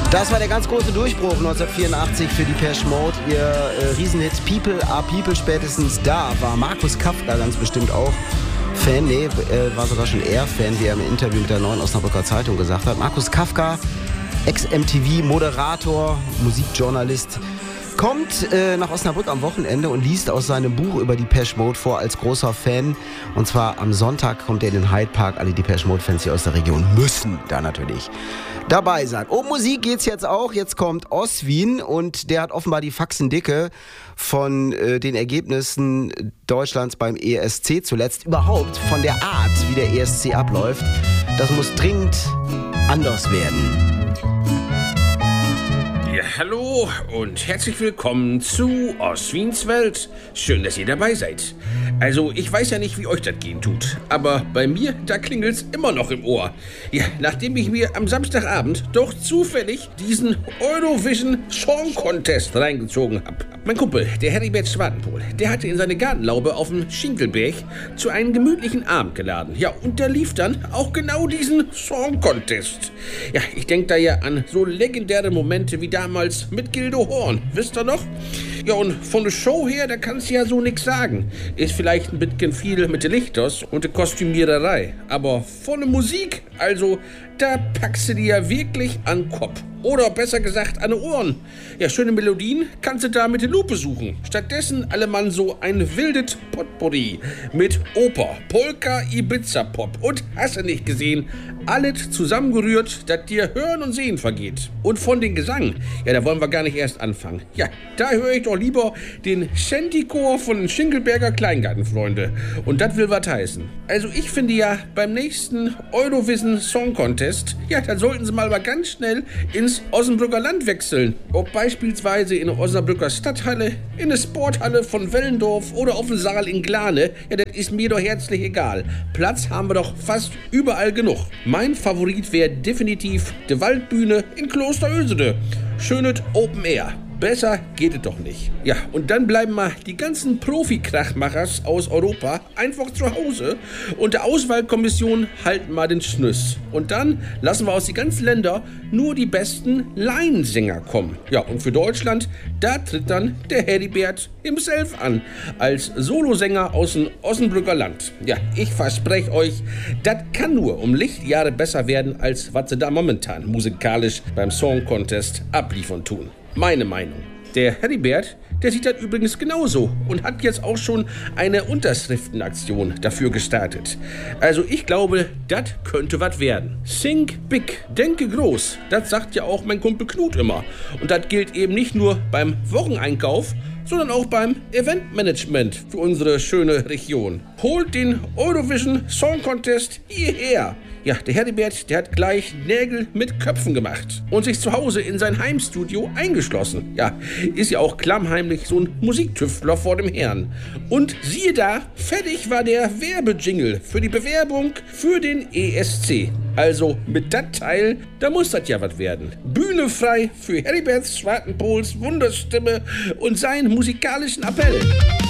Das war der ganz große Durchbruch 1984 für Depeche Mode. Ihr Riesenhit People are People, spätestens da war Markus Kafka ganz bestimmt auch Fan. Nee, war sogar schon eher Fan, wie er im Interview mit der Neuen Osnabrücker Zeitung gesagt hat. Markus Kafka, Ex-MTV-Moderator, Musikjournalist, kommt nach Osnabrück am Wochenende und liest aus seinem Buch über Depeche Mode vor als großer Fan. Und zwar am Sonntag kommt er in den Hyde Park. Alle Depeche Mode-Fans hier aus der Region müssen da natürlich dabei sein. Um Musik geht's jetzt auch. Jetzt kommt Oswin und der hat offenbar die Faxen dicke von den Ergebnissen Deutschlands beim ESC. Zuletzt überhaupt von der Art, wie der ESC abläuft. Das muss dringend anders werden. Ja, hallo und herzlich willkommen zu Oswins Welt. Schön, dass ihr dabei seid. Also, ich weiß ja nicht, wie euch das gehen tut, aber bei mir, da klingelt's immer noch im Ohr. Ja, nachdem ich mir am Samstagabend doch zufällig diesen Eurovision Song Contest reingezogen habe. Mein Kumpel, der Heribert Schwartenpohl, der hatte in seine Gartenlaube auf dem Schinkelberg zu einem gemütlichen Abend geladen. Ja, und der lief dann auch genau diesen Song Contest. Ja, ich denke da ja an so legendäre Momente wie damals mit Gildo Horn. Wisst ihr noch? Ja, und von der Show her, da kannst du ja so nix sagen. Ist vielleicht ein bisschen viel mit den Lichters und der Kostümiererei. Aber von der Musik, also, da packst du dir ja wirklich an den Kopf. Oder besser gesagt an die Ohren. Ja, schöne Melodien kannst du da mit der Lupe suchen. Stattdessen allemann so ein wildes Potpourri mit Oper, Polka, Ibiza-Pop und hast du nicht gesehen, alles zusammengerührt, dass dir Hören und Sehen vergeht. Und von den Gesang, ja, da wollen wir gar nicht erst anfangen. Ja, da höre ich doch lieber den Shanty-Chor von den Schinkelberger Kleingartenfreunde. Und das will was heißen. Also ich finde ja, beim nächsten Eurovision Song Contest, ja, da sollten sie mal ganz schnell ins Osnabrücker Land wechseln. Ob beispielsweise in der Osnabrücker Stadthalle, in der Sporthalle von Wellendorf oder auf dem Saal in Glane, ja, das ist mir doch herzlich egal. Platz haben wir doch fast überall genug. Mein Favorit wäre definitiv die Waldbühne in Kloster Ösede. Schönes Open Air. Besser geht es doch nicht. Ja, und dann bleiben mal die ganzen Profi-Krachmachers aus Europa einfach zu Hause und der Auswahlkommission halten mal den Schnüss. Und dann lassen wir aus den ganzen Ländern nur die besten Laiensänger kommen. Ja, und für Deutschland, da tritt dann der Heribert himself an, als Solosänger aus dem Osnabrücker Land. Ja, ich verspreche euch, das kann nur um Lichtjahre besser werden, als was sie da momentan musikalisch beim Song Contest abliefern tun. Meine Meinung. Der Heribert, der sieht das übrigens genauso und hat jetzt auch schon eine Unterschriftenaktion dafür gestartet. Also ich glaube, das könnte was werden. Think big, denke groß. Das sagt ja auch mein Kumpel Knut immer. Und das gilt eben nicht nur beim Wocheneinkauf, sondern auch beim Eventmanagement für unsere schöne Region. Holt den Eurovision Song Contest hierher. Ja, der Heribert, der hat gleich Nägel mit Köpfen gemacht und sich zu Hause in sein Heimstudio eingeschlossen. Ja, ist ja auch klammheimlich so ein Musiktüftler vor dem Herrn. Und siehe da, fertig war der Werbejingle für die Bewerbung für den ESC. Also mit dat Teil, da muss das ja was werden. Bühne frei für Heribert Schwartenpohls Wunderstimme und seinen musikalischen Appell.